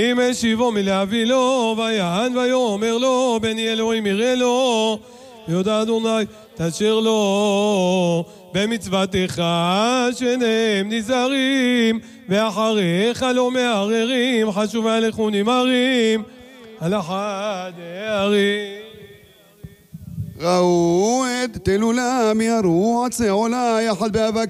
אם השיבו מלהביא לו, ויען ויאמר לו, בני אלוהים יראה לו, יודע אדוני תאשר לו, במצוותך שניהם נזהרים, ואחריך לא מערערים, חשוב הלכו נמהרים, על אחד הערים. ראו את תלולה מיהרו עצי עולה יחד באבק